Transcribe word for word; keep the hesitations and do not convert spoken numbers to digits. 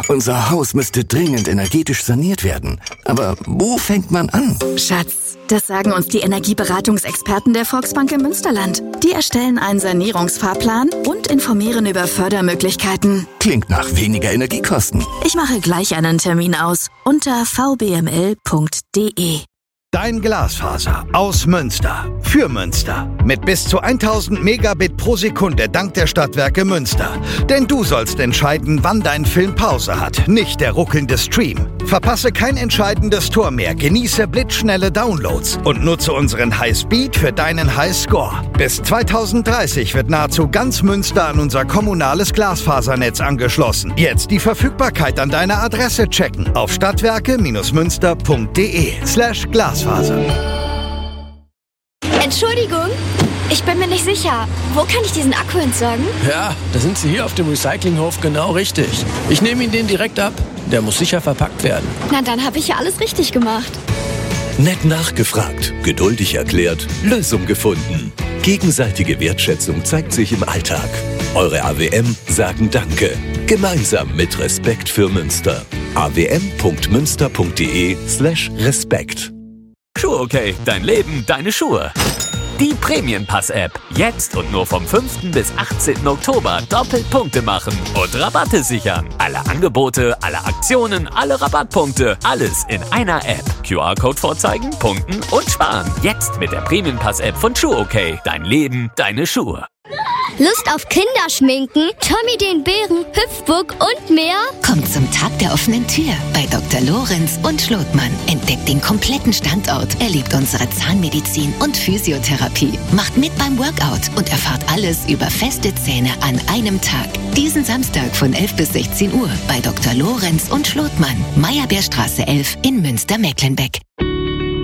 unser Haus müsste dringend energetisch saniert werden. Aber wo fängt man an? Schatz, das sagen uns die Energieberatungsexperten der Volksbank im Münsterland. Die erstellen einen Sanierungsfahrplan und informieren über Fördermöglichkeiten. Klingt nach weniger Energiekosten. Ich mache gleich einen Termin aus unter v b m l punkt d e. Dein Glasfaser aus Münster. Für Münster. Mit bis zu tausend Megabit pro Sekunde dank der Stadtwerke Münster. Denn du sollst entscheiden, wann dein Film Pause hat, nicht der ruckelnde Stream. Verpasse kein entscheidendes Tor mehr, genieße blitzschnelle Downloads und nutze unseren Highspeed für deinen Highscore. Bis zweitausenddreißig wird nahezu ganz Münster an unser kommunales Glasfasernetz angeschlossen. Jetzt die Verfügbarkeit an deiner Adresse checken auf stadtwerke-münster punkt de slash Glasfaser. Entschuldigung, ich bin mir nicht sicher. Wo kann ich diesen Akku entsorgen? Ja, da sind Sie hier auf dem Recyclinghof genau richtig. Ich nehme Ihnen den direkt ab. Der muss sicher verpackt werden. Na, dann habe ich ja alles richtig gemacht. Nett nachgefragt, geduldig erklärt, Lösung gefunden. Gegenseitige Wertschätzung zeigt sich im Alltag. Eure A W M sagen Danke. Gemeinsam mit Respekt für Münster. a w m punkt münster punkt de slash Respekt. Schuhe okay, dein Leben, deine Schuhe. Die Prämienpass-App. Jetzt und nur vom fünften bis achtzehnten Oktober doppelt Punkte machen und Rabatte sichern. Alle Angebote, alle Aktionen, alle Rabattpunkte, alles in einer App. Q R-Code vorzeigen, punkten und sparen. Jetzt mit der Prämienpass-App von Schuhe okay. Dein Leben, deine Schuhe. Lust auf Kinderschminken, Tommy den Bären, Hüpfburg und mehr? Kommt zum Tag der offenen Tür bei Doktor Lorenz und Schlotmann. Entdeckt den kompletten Standort, erlebt unsere Zahnmedizin und Physiotherapie. Macht mit beim Workout und erfahrt alles über feste Zähne an einem Tag. Diesen Samstag von elf bis sechzehn Uhr bei Doktor Lorenz und Schlotmann. Meyerbeerstraße elf in Münster-Mecklenbeck.